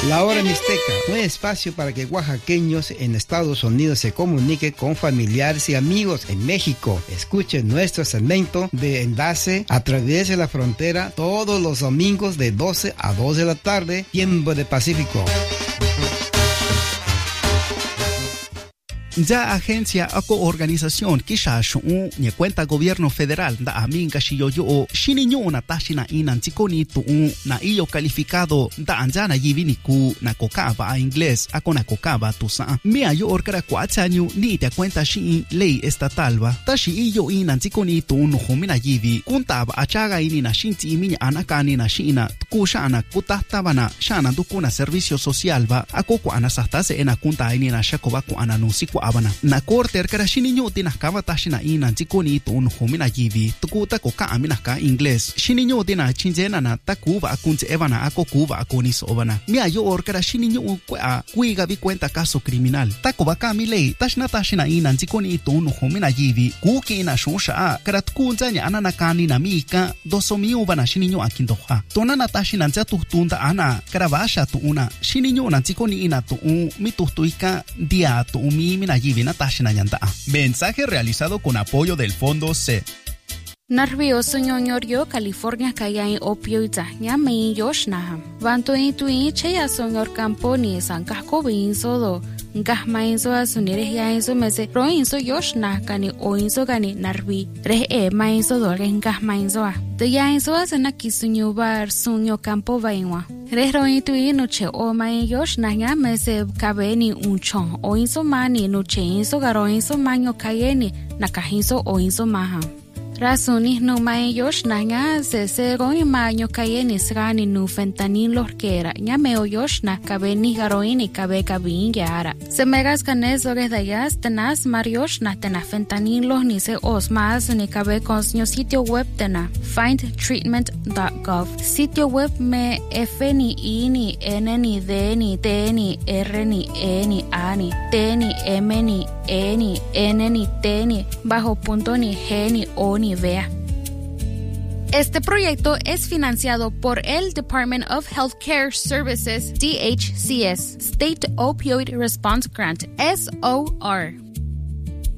La Hora Mixteca, un espacio para que oaxaqueños en Estados Unidos se comuniquen con familiares y amigos en México. Escuchen nuestro segmento de Enlace a través de la frontera todos los domingos de 12 a 2 de la tarde, tiempo de Pacífico. Ya agencia o organización kisha shu ni cuenta gobierno federal da amin kashiyo yo shininyo na tashina inan chikoni tu na iyo calificado da anjana yivini ku na kokaba a inglés ako na kokaba tu sa mi ayo orkara kwachanyu ni te cuenta shi ley estatal ba tashi iyo inan chikoni tu no humina yivi kuntaba achaga ini na shinti iminya anakani na shina kushana kutahtabana shana dukuna servicio social ba ako ko anasastase ena kunta ini na shakoba ko ananusiku abana na corte erkara shininyo tinakaba tashina ina chikoni to un homina yivi tukuta ko ka amina ka inglés shininyo tina chinjena na takuba akunche evana ako kuba akonis obana mi ayo orkara shininyo kwa kuiga vi cuenta caso criminal takuba ka mi lei tashna tashina ina chikoni to un homina yivi kuki na shosha karat kunjanya anana kani na mika dosomi ubana shininyo akindoha tonana tashina chatu tunda ana karavasha tu una shininyo na chikoni ina to mi tustuika dia to mi mina mensaje realizado con apoyo del Fondo C. Nervioso ñoñorio California kaya in opioida ñame yoshna vanto intuin cheya señor Camponi sankako binso do ngahma inso asunire ya inso mese ro inso yoshna kani o inso kani narvi re ma inso do re ngahma inso de ya inso asana kisunyo bar sunyo campo vainwa re ro intuin no che o ma yoshna ñame se kabeni unchon o inso mani no che inso garo inso manyo kayeni nakahinso o inso maha Rasuni no mayosh nanga se goi maño kayeni srani nu fentanyl lorkera nya meo yoshna kabeni garoini kabe kabin yara se megas kaneso gedayas tenas mariosh na tena fentanyl ni se osmas ni kabe consnyo sitio web tena findtreatment.gov sitio web me fni ini nni dni tni rni eni ani tni mni eni nni tni bajo punto ni geni oni vea. Este proyecto es financiado por el Department of Healthcare Services, DHCS, State Opioid Response Grant, SOR.